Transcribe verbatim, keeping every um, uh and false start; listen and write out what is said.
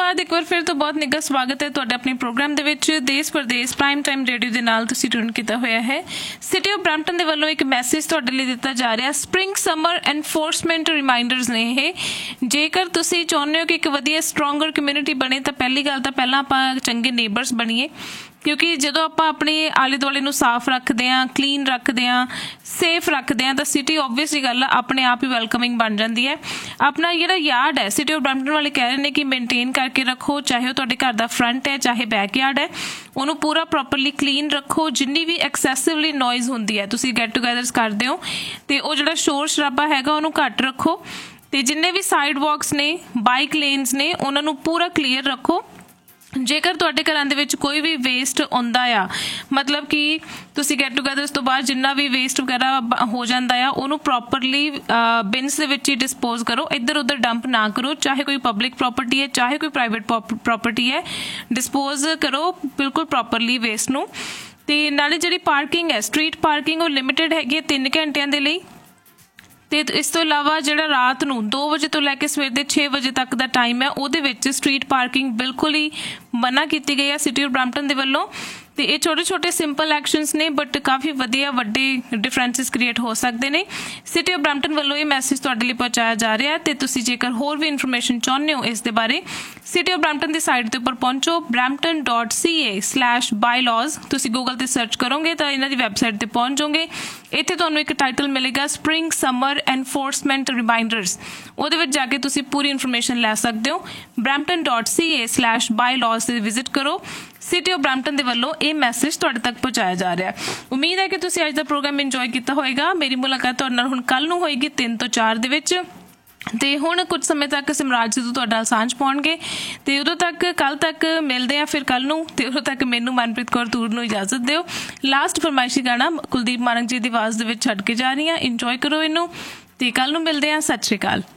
बाद एक बार फिर तो बहुत निੱਘਾ स्वागत है ਤੁਹਾਡੇ ਆਪਣੇ ਪ੍ਰੋਗਰਾਮ ਦੇ ਵਿੱਚ ਦੇਸ਼ ਪ੍ਰਦੇਸ਼ ਪ੍ਰਾਈਮ ਟਾਈਮ ਰੇਡੀਓ ਦੇ ਨਾਲ ਤੁਸੀਂ ਟਿਊਨ ਕੀਤਾ ਹੋਇਆ ਹੈ। ਸਿਟੀ ਆਫ ਬ੍ਰੈਂਪਟਨ ਦੇ ਵੱਲੋਂ ਇੱਕ ਮੈਸੇਜ ਤੁਹਾਡੇ ਲਈ ਦਿੱਤਾ ਜਾ ਰਿਹਾ। ਸਪ੍ਰਿੰਗ ਸਮਰ ਐਨਫੋਰਸਮੈਂਟ ਰਿਮਾਈਂਡਰਸ ਨੇ ਇਹ। ਜੇਕਰ ਤੁਸੀਂ ਚਾਹੁੰਦੇ ਹੋ ਕਿ ਇੱਕ ਵਧੀਆ ਸਟਰੋਂਗਰ ਕਮਿਊਨਿਟੀ ਬਣੇ ਤਾਂ ਪਹਿਲੀ ਗੱਲ ਤਾਂ ਪਹਿਲਾਂ ਆਪਾਂ ਚੰਗੇ ਨੇਬਰਸ ਬਣੀਏ, ਕਿਉਂਕਿ ਜਦੋਂ ਆਪਾਂ ਆਪਣੇ ਆਲੇ ਦੁਆਲੇ ਨੂੰ ਸਾਫ਼ ਰੱਖਦੇ ਹਾਂ, ਕਲੀਨ ਰੱਖਦੇ ਹਾਂ, ਸੇਫ ਰੱਖਦੇ ਹਾਂ ਤਾਂ ਸਿਟੀ ਓਬਵੀਅਸਲੀ ਗੱਲ ਆ ਆਪਣੇ ਆਪ ਹੀ ਵੈਲਕਮਿੰਗ ਬਣ ਜਾਂਦੀ ਹੈ। ਆਪਣਾ ਜਿਹੜਾ ਯਾਰਡ ਹੈ ਸਿਟੀ ਆਫ ਬ੍ਰੈਂਪਟਨ ਵਾਲੇ ਕਹਿ ਰਹੇ ਨੇ ਕਿ ਮੇਨਟੇਨ ਕਰਕੇ ਰੱਖੋ, ਚਾਹੇ ਉਹ ਤੁਹਾਡੇ ਘਰ ਦਾ ਫਰੰਟ ਹੈ ਚਾਹੇ ਬੈਕ ਯਾਰਡ ਹੈ, ਉਹਨੂੰ ਪੂਰਾ ਪ੍ਰੋਪਰਲੀ ਕਲੀਨ ਰੱਖੋ। ਜਿੰਨੀ ਵੀ ਐਕਸੈਸਿਵਲੀ ਨੋਇਜ਼ ਹੁੰਦੀ ਹੈ, ਤੁਸੀਂ ਗੈਟ ਟੂਗੈਦਰਸ ਕਰਦੇ ਹੋ ਅਤੇ ਉਹ ਜਿਹੜਾ ਸ਼ੋਰ ਸ਼ਰਾਬਾ ਹੈਗਾ ਉਹਨੂੰ ਘੱਟ ਰੱਖੋ। ਅਤੇ ਜਿੰਨੇ ਵੀ ਸਾਈਡ ਵਾਕਸ ਨੇ, ਬਾਈਕ ਲੇਨਸ ਨੇ, ਉਹਨਾਂ ਨੂੰ ਪੂਰਾ ਕਲੀਅਰ ਰੱਖੋ। ਜੇਕਰ ਤੁਹਾਡੇ ਘਰਾਂ ਦੇ ਵਿੱਚ ਕੋਈ ਵੀ ਵੇਸਟ ਆਉਂਦਾ ਆ, ਮਤਲਬ ਕਿ ਤੁਸੀਂ ਗੈਟ ਟੂਗੈਦਰਸ ਤੋਂ ਬਾਅਦ ਜਿੰਨਾ ਵੀ ਵੇਸਟ ਵਗੈਰਾ ਹੋ ਜਾਂਦਾ ਆ ਉਹਨੂੰ ਪ੍ਰੋਪਰਲੀ ਬਿਨਸ ਦੇ ਵਿੱਚ ਹੀ ਡਿਸਪੋਜ਼ ਕਰੋ। ਇੱਧਰ ਉੱਧਰ ਡੰਪ ਨਾ ਕਰੋ, ਚਾਹੇ ਕੋਈ ਪਬਲਿਕ ਪ੍ਰੋਪਰਟੀ ਹੈ ਚਾਹੇ ਕੋਈ ਪ੍ਰਾਈਵੇਟ ਪ੍ਰੋਪਰਟੀ ਹੈ, ਡਿਸਪੋਜ਼ ਕਰੋ ਬਿਲਕੁਲ ਪ੍ਰੋਪਰਲੀ ਵੇਸਟ ਨੂੰ। ਅਤੇ ਨਾਲੇ ਜਿਹੜੀ ਪਾਰਕਿੰਗ ਹੈ, ਸਟਰੀਟ ਪਾਰਕਿੰਗ, ਉਹ ਲਿਮਿਟਡ ਹੈਗੀ ਹੈ ਤਿੰਨ ਘੰਟਿਆਂ ਦੇ ਲਈ। ਅਤੇ ਇਸ ਤੋਂ ਇਲਾਵਾ ਜਿਹੜਾ ਰਾਤ ਨੂੰ ਦੋ ਵਜੇ ਤੋਂ ਲੈ ਕੇ ਸਵੇਰ ਦੇ ਛੇ ਵਜੇ ਤੱਕ ਦਾ ਟਾਈਮ ਹੈ ਉਹਦੇ ਵਿੱਚ ਸਟਰੀਟ ਪਾਰਕਿੰਗ ਬਿਲਕੁਲ ਹੀ ਮਨ੍ਹਾ ਕੀਤੀ ਗਈ ਹੈ ਸਿਟੀ ਆਫ ਬ੍ਰੈਂਪਟਨ ਦੇ ਵੱਲੋਂ। ਅਤੇ ਇਹ ਛੋਟੇ ਛੋਟੇ ਸਿੰਪਲ ਐਕਸ਼ਨਸ ਨੇ ਬਟ ਕਾਫੀ ਵਧੀਆ ਵੱਡੇ ਡਿਫਰੈਂਸਿਸ ਕ੍ਰੀਏਟ ਹੋ ਸਕਦੇ ਨੇ। ਸਿਟੀ ਆਫ ਬ੍ਰੈਂਪਟਨ ਵੱਲੋਂ ਇਹ ਮੈਸੇਜ ਤੁਹਾਡੇ ਲਈ ਪਹੁੰਚਾਇਆ ਜਾ ਰਿਹਾ। ਅਤੇ ਤੁਸੀਂ ਜੇਕਰ ਹੋਰ ਵੀ ਇਨਫੋਰਮੇਸ਼ਨ ਚਾਹੁੰਦੇ ਹੋ ਇਸ ਦੇ ਬਾਰੇ, city of Brampton the site ਦੇ ਉੱਪਰ ਪਹੁੰਚੋ, ਬ੍ਰੈਂਪਟਨ ਡੋਟ ਸੀ ਏ ਸਲੈਸ਼ ਬਾਈਲੌਜ਼। ਤੁਸੀਂ ਗੂਗਲ 'ਤੇ ਸਰਚ ਕਰੋਗੇ ਤਾਂ ਇਹਨਾਂ ਦੀ ਵੈਬਸਾਈਟ 'ਤੇ ਪਹੁੰਚ ਜਾਓਗੇ। ਇੱਥੇ ਤੁਹਾਨੂੰ ਇੱਕ ਟਾਈਟਲ ਮਿਲੇਗਾ ਸਪ੍ਰਿੰਗ ਸਮਰ ਐਨਫੋਰਸਮੈਂਟ ਰਿਮਾਈਂਡਰਸ। ਉਹਦੇ ਵਿੱਚ ਜਾ ਕੇ ਤੁਸੀਂ ਪੂਰੀ ਇਨਫੋਰਮੇਸ਼ਨ ਲੈ ਸਕਦੇ ਹੋ। ਬ੍ਰੈਂਪਟਨ ਡੋਟ ਸੀ ਏ ਸਲੈਸ਼ ਬਾਈਲੌਜ਼ 'ਤੇ ਵਿਜ਼ਿਟ ਕਰੋ। ਸਿਟੀ ਆਫ ਬ੍ਰੈਂਪਟਨ ਦੇ ਵੱਲੋਂ ਇਹ ਮੈਸੇਜ ਤੁਹਾਡੇ ਤੱਕ ਪਹੁੰਚਾਇਆ ਜਾ ਰਿਹਾ। ਉਮੀਦ ਹੈ ਕਿ ਤੁਸੀਂ ਅੱਜ ਦਾ ਪ੍ਰੋਗਰਾਮ ਇੰਜੋਏ ਕੀਤਾ ਹੋਏਗਾ। ਮੇਰੀ ਮੁਲਾਕਾਤ ਤੁਹਾਡੇ ਨਾਲ ਹੁਣ ਕੱਲ੍ਹ ਨੂੰ ਹੋਏਗੀ ਤਿੰਨ ਤੋਂ ਚਾਰ ਦੇ ਵਿੱਚ। ਅਤੇ ਹੁਣ ਕੁਝ ਸਮੇਂ ਤੱਕ ਸਿਮਰਾਜ ਸਿੱਧੂ ਤੁਹਾਡਾ ਸਾਂਝ ਪਾਉਣਗੇ ਅਤੇ ਉਦੋਂ ਤੱਕ ਕੱਲ੍ਹ ਤੱਕ ਮਿਲਦੇ ਹਾਂ ਫਿਰ ਕੱਲ੍ਹ ਨੂੰ। ਅਤੇ ਉਦੋਂ ਤੱਕ ਮੈਨੂੰ ਮਨਪ੍ਰੀਤ ਕੌਰ ਤੂਰ ਨੂੰ ਇਜਾਜ਼ਤ ਦਿਓ। ਲਾਸਟ ਫਰਮਾਇਸ਼ੀ ਗਾਣਾ ਕੁਲਦੀਪ ਮਾਨਕ ਜੀ ਦੀ ਆਵਾਜ਼ ਦੇ ਵਿੱਚ ਛੱਡ ਕੇ ਜਾ ਰਹੀ ਹਾਂ। ਇੰਜੋਏ ਕਰੋ ਇਹਨੂੰ ਅਤੇ ਕੱਲ੍ਹ ਨੂੰ ਮਿਲਦੇ ਹਾਂ। ਸਤਿ ਸ਼੍ਰੀ ਅਕਾਲ।